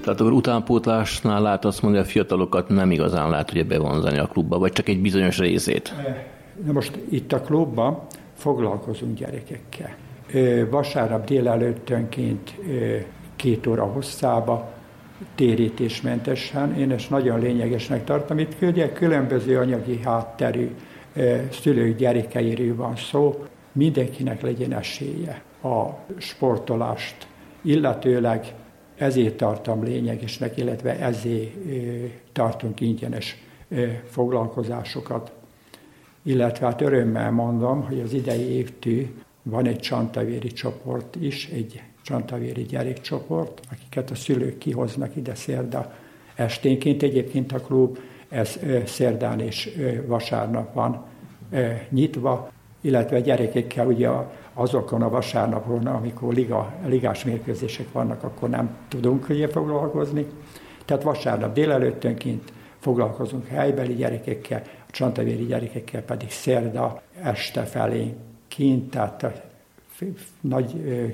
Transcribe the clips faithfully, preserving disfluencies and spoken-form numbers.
Tehát akkor utánpótlásnál lehet azt mondani, hogy a fiatalokat nem igazán lehet ugye bevonzani a klubba, vagy csak egy bizonyos részét? Na most itt a klubban foglalkozunk gyerekekkel. Vasárnap délelőttönként két óra hosszába, térítésmentesen. Én ezt nagyon lényegesnek tartom. Itt ugye különböző anyagi hátterű szülők gyerekeiről van szó. Mindenkinek legyen esélye a sportolást, illetőleg ezért tartom lényegesnek, illetve ezért tartunk ingyenes foglalkozásokat. Illetve hát örömmel mondom, hogy az idei évtől van egy csantavéri csoport is, egy csantavéri gyerekcsoport, akiket a szülők kihoznak ide szerda esténként. Egyébként a klub ez szerdán és vasárnap van nyitva, illetve gyerekekkel ugye azokon a vasárnapon, amikor liga, ligás mérkőzések vannak, akkor nem tudunk ugye foglalkozni. Tehát vasárnap délelőttönként foglalkozunk helybeli gyerekekkel, a csantavéri gyerekekkel pedig szerda este felé kint, tehát a nagy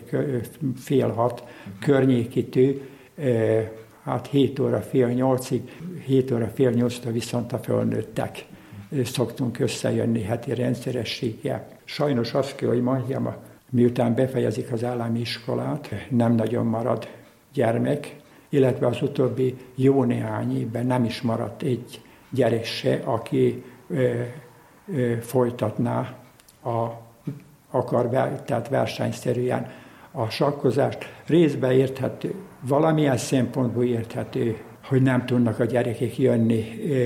fél hat környékitő, hát hét óra fél nyolcig, hét óra fél nyolctól viszont a fölnőttek szoktunk összejönni heti rendszerességgel. Sajnos azt kell, hogy mondjam, miután befejezik az állami iskolát, nem nagyon marad gyermek, illetve az utóbbi jó néhány évben nem is maradt egy gyerek se, aki ö, ö, folytatná a akar, tehát versenyszerűen a sakkozást. Részben érthető, valamilyen szempontból érthető, hogy nem tudnak a gyerekek jönni,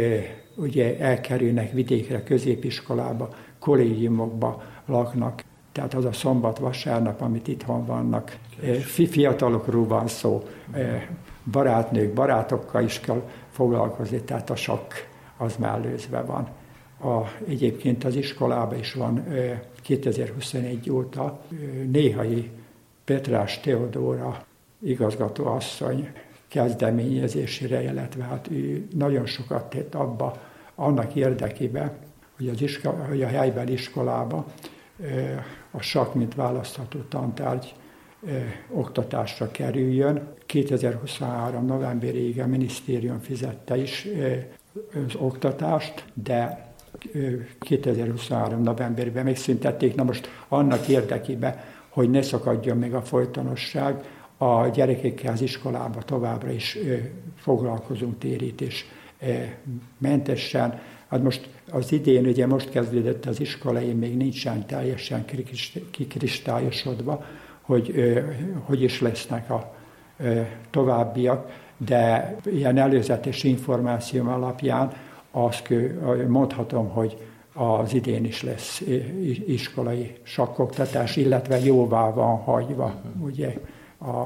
ugye elkerülnek vidékre, középiskolába, kollégiumokba laknak. Tehát az a szombat-vasárnap, amit itthon vannak, fiatalokról van szó, barátnők, barátokkal is kell foglalkozni, tehát a sakk az mellőzve van. A, egyébként az iskolában is van kétezer-huszonegy óta néhai Petrás Teodóra igazgató asszony kezdeményezésére, illetve hát ő nagyon sokat tett abba annak érdekében, hogy, az iskola, hogy a helybeli iskolában a sakk, mint választható tantárgy oktatásra kerüljön. kétezer-huszonhárom novemberéig a minisztérium fizette is az oktatást, de kétezer-huszonhárom novemberben megszüntették. Na most annak érdekében, hogy ne szakadjon meg a folytonosság, a gyerekekkel az iskolába továbbra is foglalkozunk térítés mentesen. Hát most az idén, ugye most kezdődött az iskola, én még nincsen teljesen kikristályosodva, hogy hogy is lesznek a továbbiak, de ilyen előzetes információm alapján azt mondhatom, hogy az idén is lesz iskolai sakkoktatás, illetve jóvá van hagyva, ugye, a,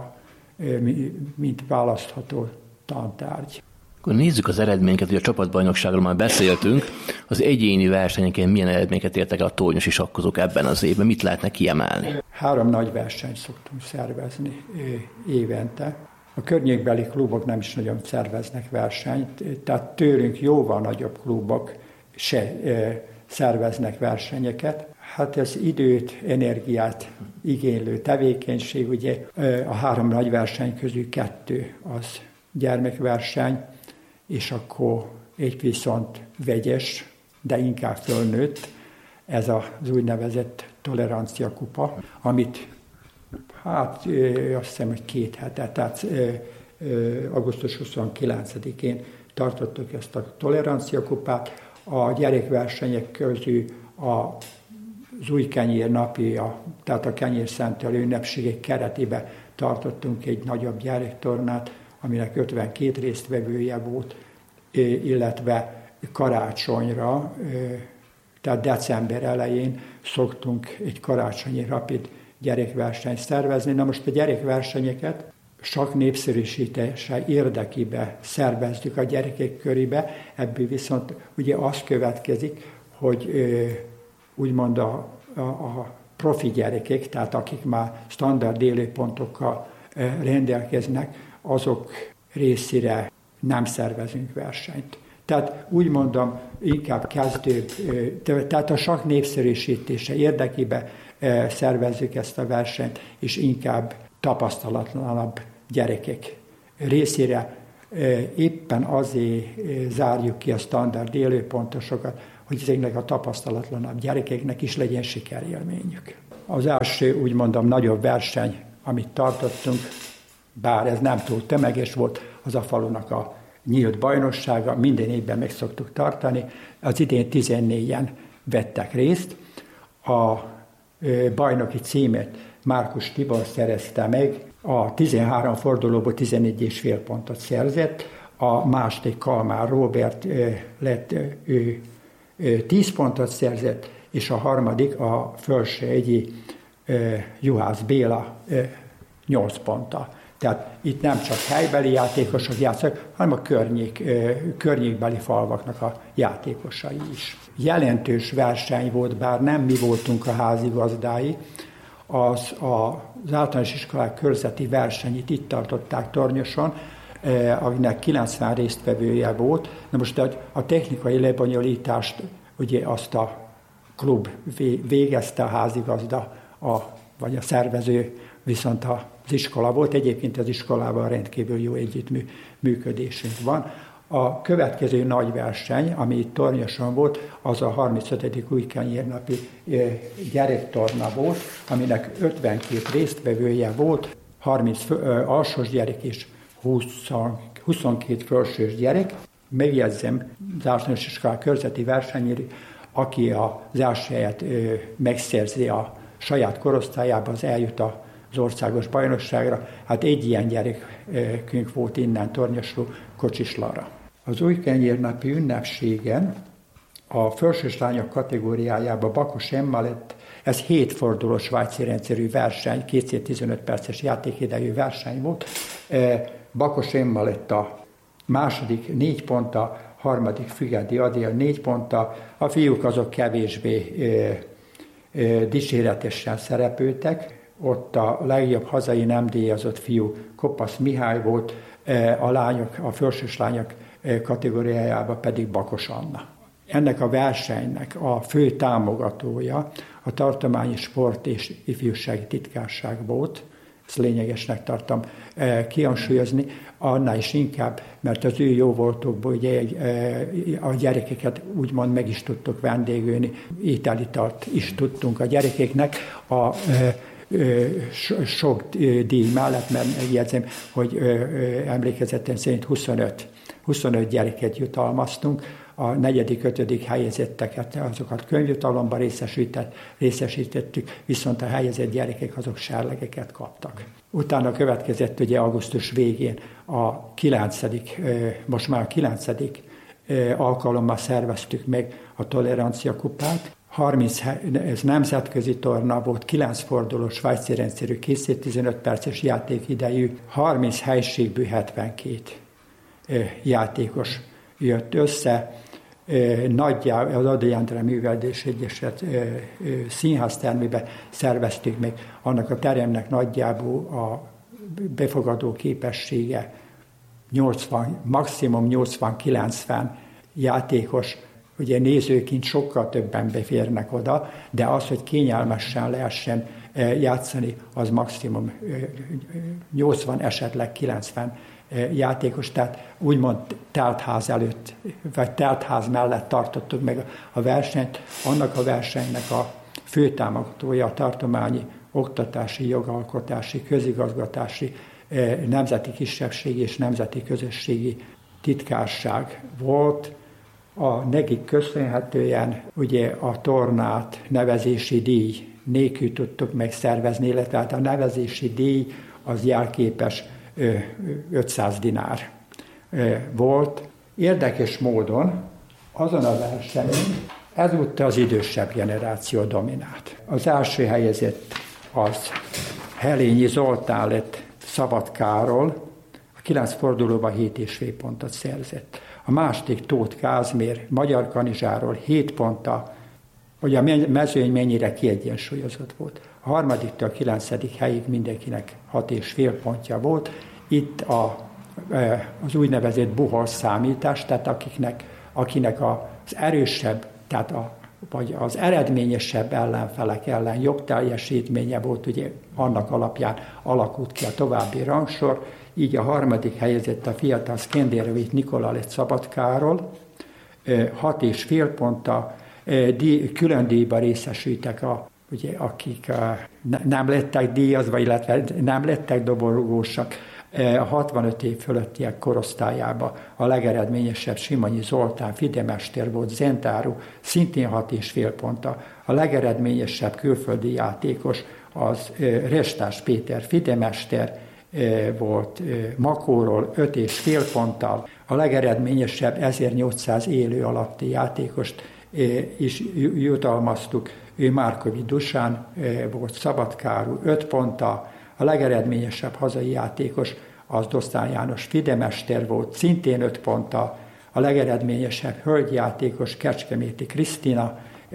mint választható tantárgy. Akkor nézzük az eredményeket, hogy a csapatbajnokságról már beszéltünk. Az egyéni versenyeken milyen eredményeket értek el a tornyosi sakkozók ebben az évben? Mit lehetne kiemelni? Három nagy versenyt szoktunk szervezni évente. A környékbeli klubok nem is nagyon szerveznek versenyt, tehát tőlünk jóval nagyobb klubok se szerveznek versenyeket. Hát ez időt, energiát igénylő tevékenység, ugye a három nagy verseny közül kettő az gyermekverseny, és akkor egy viszont vegyes, de inkább fölnőtt, ez az úgynevezett tolerancia kupa, amit hát azt hiszem, hogy két hete, tehát augusztus huszonkilencedikén tartottuk ezt a tolerancia kupát. A gyerekversenyek közül az új kenyér napja, tehát a kenyérszentelő ünnepségek keretében tartottunk egy nagyobb gyerektornát, aminek ötvenkét résztvevője volt, illetve karácsonyra, tehát december elején szoktunk egy karácsonyi rapid gyerekversenyt szervezni. Na most a gyerekversenyeket sakk népszerűsítése érdekében szerveztük a gyerekek körébe, ebből viszont ugye az következik, hogy úgymond a, a, a profi gyerekek, tehát akik már standard élőpontokkal rendelkeznek, azok részére nem szervezünk versenyt. Tehát úgy mondom, inkább kezdőbb, tehát a sakk népszerűsítése érdekében szervezzük ezt a versenyt, és inkább tapasztalatlanabb gyerekek részére éppen azért zárjuk ki a standard élőpontosokat, hogy ezeknek a tapasztalatlanabb gyerekeknek is legyen sikerélményük. Az első, úgy mondom, nagyobb verseny, amit tartottunk, bár ez nem túl tömeges volt, az a falunak a nyílt bajnoksága, minden évben meg szoktuk tartani. Az idén tizennégyen vettek részt. A bajnoki címet Márkus Tibor szerezte meg, a tizenhárom fordulóból tizenegy és fél pontot szerzett, a második Kalmár Róbert lett, ő tíz pontot szerzett, és a harmadik a Fölsőegyi Juhász Béla nyolc ponttal. Tehát itt nem csak helybeli játékosok játszanak, hanem a környék, környékbeli falvaknak a játékosai is. Jelentős verseny volt, bár nem mi voltunk a házigazdái, az, az általános iskolák körzeti versenyét itt tartották Tornyoson, aminek kilencven résztvevője volt. Na most a, a technikai lebonyolítást ugye azt a klub végezte, a házigazda, a, vagy a szervező, viszont az iskola volt. Egyébként az iskolával rendkívül jó együttműködésünk van. A következő nagy verseny, ami itt Tornyoson volt, az a harmincötödik újkenyérnapi gyerektorna volt, aminek ötvenkét résztvevője volt, harminc alsós gyerek és huszonkét felsős gyerek. Megjegyzem, az általános iskolák körzeti versenyére, aki az első helyet megszerzi a saját korosztályában, az eljut az országos bajnokságra. Hát egy ilyen gyerekünk volt innen Tornyosról, Kocsis Lara. Az újkenyérnapi ünnepségen a felsős lányok kategóriájában Bakos Emma lett, ez hét fordulós svájci rendszerű verseny, kétszáztizenöt perces játékidejű verseny volt. Bakos Emma lett a második négy ponttal, harmadik Fügedi Adél négy ponttal. A fiúk azok kevésbé e, e, dicséretesen szerepeltek. Ott a legjobb hazai nem díjazott fiú Kopasz Mihály volt, e, a lányok, a felsős lányok kategóriájában pedig Bakos Anna. Ennek a versenynek a fő támogatója a tartományi sport és ifjúsági titkárság volt. Ezt lényegesnek tartom kihangsúlyozni, annál is inkább, mert az ő jó voltokból ugye a gyerekeket úgymond meg is tudtuk vendégülni, ételitalt is tudtunk a gyerekeknek a sok díj mellett, mert megjegyzem, hogy emlékezetem szerint huszonöt, huszonöt gyereket jutalmaztunk, a negyedik, ötödik helyezetteket, azokat könyvjutalomban részesítettük, viszont a helyezett gyerekek azok sárlegeket kaptak. Utána következett ugye augusztus végén a kilencedik, most már a kilencedik alkalommal szerveztük meg a Tolerancia kupát. harminc, ez nemzetközi torna volt, kilenc fordulós svájci rendszerű, kétszáztizenöt perces játékidejű, harminc helységből hetvenkét játékos jött össze. Nagyjából az Adai Endre Művelődés Egyesület színháztermében szerveztük meg, annak a teremnek nagyjából a befogadó képessége nyolcvan, maximum nyolcvan-kilencven játékos, ugye nézőként sokkal többen beférnek oda, de az, hogy kényelmesen lehessen játszani, az maximum nyolcvan, esetleg kilencven játékos, tehát úgymond teltház előtt, vagy teltház mellett tartottuk meg a versenyt. Annak a versenynek a főtámogatója a tartományi oktatási, jogalkotási, közigazgatási, nemzeti kisebbségi és nemzeti közösségi titkárság volt. A nekik köszönhetően ugye a tornát nevezési díj nélkül tudtuk megszervezni, illetve a nevezési díj az jelképes ötszáz dinár volt. Érdekes módon azon a versenyen ezúttal az idősebb generáció dominált. Az első helyezett az Helényi Zoltán lett Szabad Károly, a kilenc fordulóban hét és fél pontot szerzett. A második Tóth Kázmér Magyar Kanizsáról hét ponttal, hogy a mezőny mennyire kiegyensúlyozott volt. A harmadiktól a kilencedik helyig mindenkinek hat és fél pontja volt. Itt a, az úgynevezett buhor számítás, tehát akiknek, akinek az erősebb, tehát a vagy az eredményesebb ellenfelek ellen jobb teljesítménye volt, ugye annak alapján alakult ki a további rangsor, így a harmadik helyezett a fiatal Szkenderovics Nikola lett Szabadkáról, hat és fél ponttal külön díjba részesültek, a, ugye, akik a, nem lettek díjazva, illetve nem lettek doborúgósak. A hatvanöt év fölöttiek korosztályába a legeredményesebb Simonyi Zoltán fidemester volt, Zentáru, szintén hat és fél ponttal. A legeredményesebb külföldi játékos az Restás Péter fidemester volt Makóról, öt és fél ponttal. A legeredményesebb ezernyolcszáz élő alatti játékost is jutalmaztuk. Ő Márkovi Dusán volt Szabadkáru, öt ponttal. A legeredményesebb hazai játékos az Dosztán János fidemester volt, szintén öt ponttal. A legeredményesebb hölgyjátékos Kecskeméti Krisztina,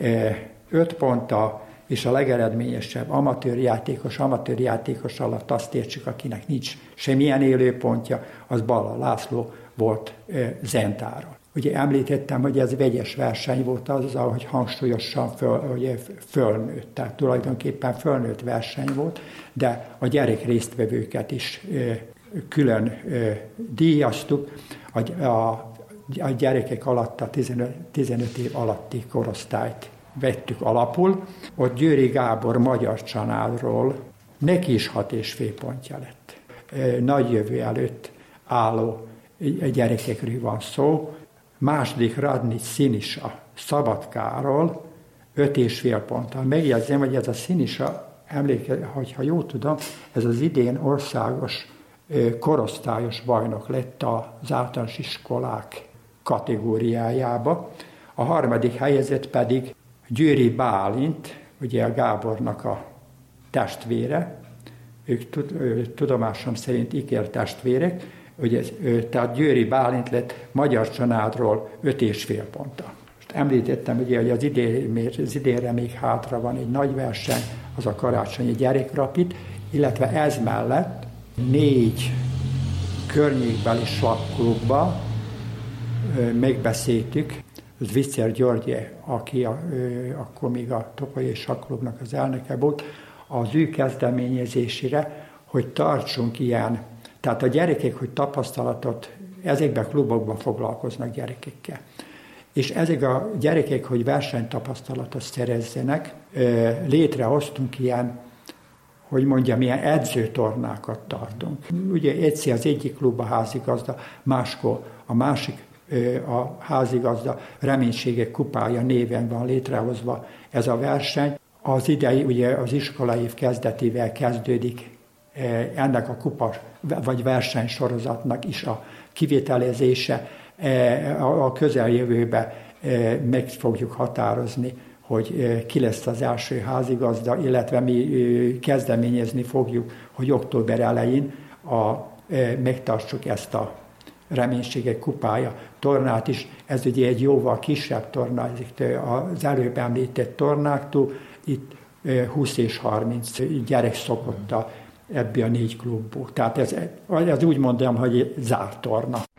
öt ponttal, és a legeredményesebb amatőrjátékos, amatőrjátékos alatt azt értsük, akinek nincs semmilyen élőpontja, az Balla László volt Zentáról. Ugye említettem, hogy ez vegyes verseny volt azzal, hogy hangsúlyosan föl, hogy fölnőtt, tehát tulajdonképpen fölnőtt verseny volt, de a gyerek résztvevőket is külön díjaztuk. A, a, a gyerekek alatt a tizenöt év alatti korosztályt vettük alapul. Ott Győri Gábor magyar családról neki is hat és fél pontja lett. Nagy jövő előtt álló gyerekekről van szó. Második Radnics Szinisa Szabadkáról öt és fél ponttal. Megjegyzem, hogy ez a Szinisa, emléke, hogyha jól tudom, ez az idén országos korosztályos bajnok lett az általános iskolák kategóriájába. A harmadik helyezett pedig Győri Bálint, ugye a Gábornak a testvére, ők tudomásom szerint ikertestvérek, ugye, tehát Győri Bálint lett magyar családról öt és fél ponttal. Most említettem, ugye, hogy az, idén, az idénre még hátra van egy nagy verseny, az a karácsonyi gyerekrapid, illetve ez mellett négy környékbeli slagklubba megbeszéltük, az Vicser György, aki a, akkor még a Topolyai Sakklubnak az elnöke volt, az ő kezdeményezésére, hogy tartsunk ilyen, tehát a gyerekek, hogy tapasztalatot, ezekben a klubokban foglalkoznak gyerekekkel. És ezek a gyerekek, hogy versenytapasztalatot szerezzenek, létrehoztunk ilyen, hogy mondjam, ilyen edzőtornákat tartunk. Ugye egyszer az egyik klub a házigazda, máskor a másik a házigazda Reménységek kupája néven van létrehozva ez a verseny. Az idei, ugye az iskolaév kezdetével kezdődik ennek a kupa vagy versenysorozatnak is a kivitelezése. A közeljövőben meg fogjuk határozni, hogy ki lesz az első házigazda, illetve mi kezdeményezni fogjuk, hogy október elején a, megtartsuk ezt a Reménységek kupája tornát is. Ez ugye egy jóval kisebb torna, az előbb említett tornáktól, itt húsz és harminc gyerek szokott ebbe a négy klubból. Tehát ez, ez úgy mondom, hogy zárt torna.